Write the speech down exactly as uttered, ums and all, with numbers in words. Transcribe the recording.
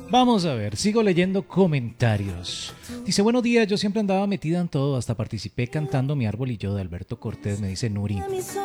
Vamos a ver, sigo leyendo comentarios. Dice, buenos días, yo siempre andaba metida en todo, hasta participé cantando Mi árbol y yo de Alberto Cortés, me dice Nuri.